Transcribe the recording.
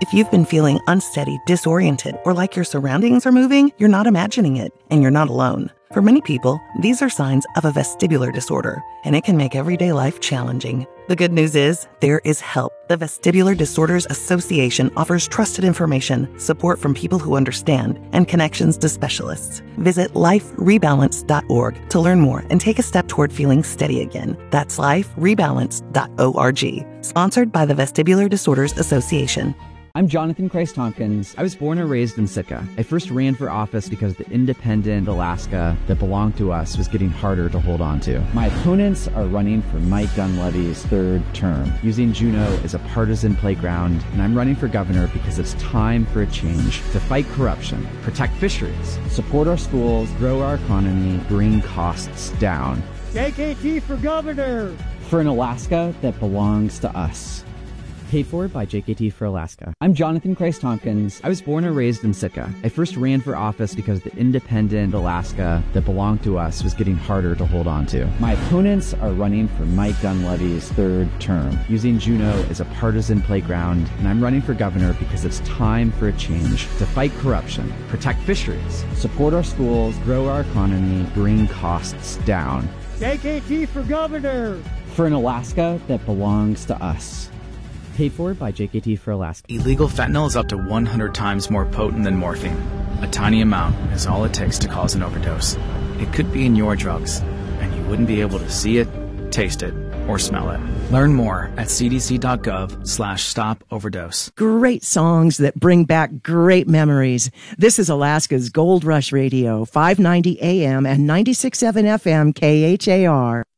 If you've been feeling unsteady, disoriented, or like your surroundings are moving, you're not imagining it, and you're not alone. For many people, these are signs of a vestibular disorder, and it can make everyday life challenging. The good news is, there is help. The Vestibular Disorders Association offers trusted information, support from people who understand, and connections to specialists. Visit liferebalance.org to learn more and take a step toward feeling steady again. That's liferebalance.org. Sponsored by the Vestibular Disorders Association. I'm Jonathan Christ Tompkins. I was born and raised in Sitka. I first ran for office because the independent Alaska that belonged to us was getting harder to hold on to. My opponents are running for Mike Dunleavy's third term, using Juneau as a partisan playground, and I'm running for governor because it's time for a change to fight corruption, protect fisheries, support our schools, grow our economy, bring costs down. JKT for governor! For an Alaska that belongs to us. Paid for by JKT for Alaska. I'm Jonathan Christ Tompkins. I was born and raised in Sitka. I first ran for office because the independent Alaska that belonged to us was getting harder to hold on to. My opponents are running for Mike Dunleavy's third term, using Juneau as a partisan playground, and I'm running for governor because it's time for a change to fight corruption, protect fisheries, support our schools, grow our economy, bring costs down. JKT for governor! For an Alaska that belongs to us. Paid for by JKT for Alaska. Illegal fentanyl is up to 100 times more potent than morphine. A tiny amount is all it takes to cause an overdose. It could be in your drugs, and you wouldn't be able to see it, taste it, or smell it. Learn more at cdc.gov/stop-overdose. Great songs that bring back great memories. This is Alaska's Gold Rush Radio, 590 AM and 96.7 FM KHAR.